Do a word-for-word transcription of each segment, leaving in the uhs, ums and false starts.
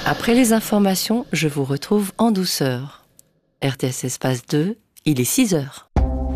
Après les informations, je vous retrouve en douceur. R T S Espace deux, il est six heures.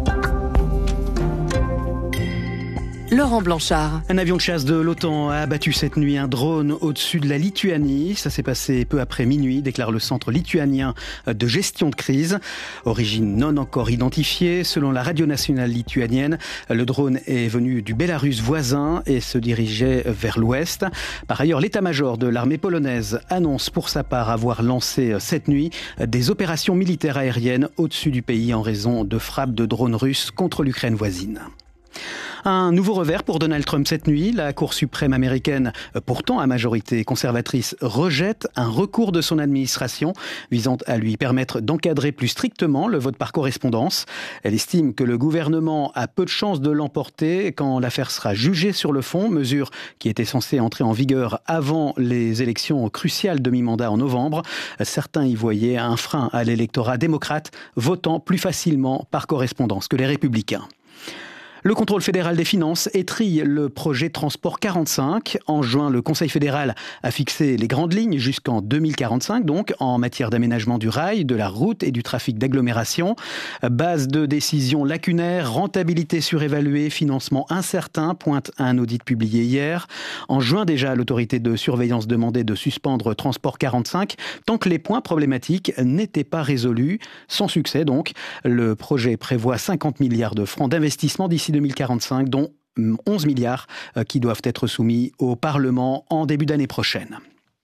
Laurent Blanchard. Un avion de chasse de l'OTAN a abattu cette nuit un drone au-dessus de la Lituanie. Ça s'est passé peu après minuit, déclare le Centre lituanien de gestion de crise. Origine non encore identifiée. Selon la radio nationale lituanienne, le drone est venu du Bélarus voisin et se dirigeait vers l'ouest. Par ailleurs, l'état-major de l'armée polonaise annonce pour sa part avoir lancé cette nuit des opérations militaires aériennes au-dessus du pays en raison de frappes de drones russes contre l'Ukraine voisine. Un nouveau revers pour Donald Trump cette nuit. La Cour suprême américaine, pourtant à majorité conservatrice, rejette un recours de son administration visant à lui permettre d'encadrer plus strictement le vote par correspondance. Elle estime que le gouvernement a peu de chances de l'emporter quand l'affaire sera jugée sur le fond, mesure qui était censée entrer en vigueur avant les élections cruciales de mi-mandat en novembre. Certains y voyaient un frein à l'électorat démocrate, votant plus facilement par correspondance que les républicains. Le contrôle fédéral des finances étrille le projet Transport quarante-cinq. En juin, le Conseil fédéral a fixé les grandes lignes jusqu'en deux mille quarante-cinq, donc en matière d'aménagement du rail, de la route et du trafic d'agglomération. Base de décision lacunaire, rentabilité surévaluée, financement incertain, pointe un audit publié hier. En juin déjà, l'autorité de surveillance demandait de suspendre Transport quarante-cinq tant que les points problématiques n'étaient pas résolus. Sans succès donc, le projet prévoit cinquante milliards de francs d'investissement d'ici deux mille quarante-cinq, dont onze milliards qui doivent être soumis au Parlement en début d'année prochaine.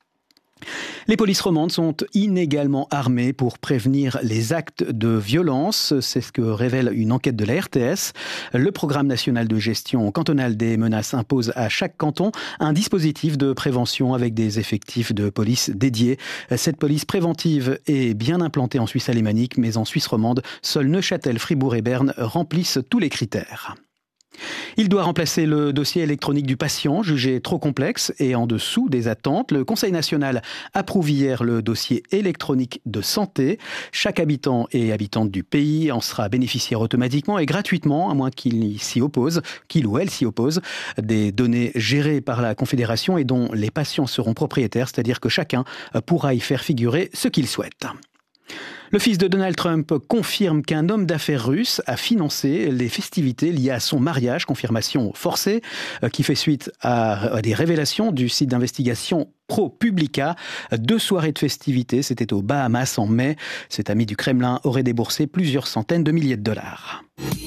Les polices romandes sont inégalement armées pour prévenir les actes de violence. C'est ce que révèle une enquête de la R T S. Le programme national de gestion cantonale des menaces impose à chaque canton un dispositif de prévention avec des effectifs de police dédiés. Cette police préventive est bien implantée en Suisse alémanique, mais en Suisse romande, seuls Neuchâtel, Fribourg et Berne remplissent tous les critères. Il doit remplacer le dossier électronique du patient, jugé trop complexe et en dessous des attentes. Le Conseil national approuve hier le dossier électronique de santé. Chaque habitant et habitante du pays en sera bénéficiaire automatiquement et gratuitement, à moins qu'il s'y oppose, qu'il ou elle s'y oppose. Des données gérées par la Confédération et dont les patients seront propriétaires, c'est-à-dire que chacun pourra y faire figurer ce qu'il souhaite. Le fils de Donald Trump confirme qu'un homme d'affaires russe a financé les festivités liées à son mariage, confirmation forcée, qui fait suite à des révélations du site d'investigation ProPublica. Deux soirées de festivités, c'était aux Bahamas en mai. Cet ami du Kremlin aurait déboursé plusieurs centaines de milliers de dollars.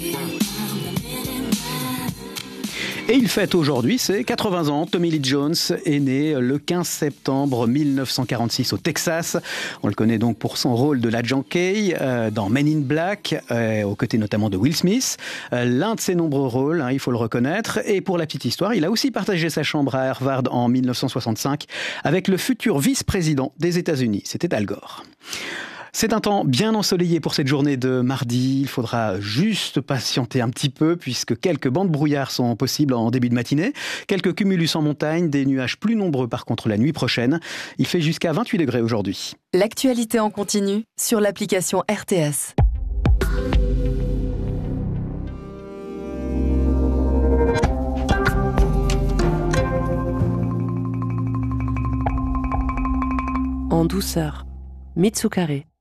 Et il fête aujourd'hui ses quatre-vingts ans. Tommy Lee Jones est né le quinze septembre mille neuf cent quarante-six au Texas. On le connaît donc pour son rôle de l'agent Kay euh, dans Men in Black, euh, aux côtés notamment de Will Smith. Euh, l'un de ses nombreux rôles, hein, il faut le reconnaître. Et pour la petite histoire, il a aussi partagé sa chambre à Harvard en mille neuf cent soixante-cinq avec le futur vice-président des États-Unis. C'était Al Gore. C'est un temps bien ensoleillé pour cette journée de mardi. Il faudra juste patienter un petit peu puisque quelques bancs de brouillard sont possibles en début de matinée. Quelques cumulus en montagne, des nuages plus nombreux par contre la nuit prochaine. Il fait jusqu'à vingt-huit degrés aujourd'hui. L'actualité en continu sur l'application R T S. En douceur, Mitsukare.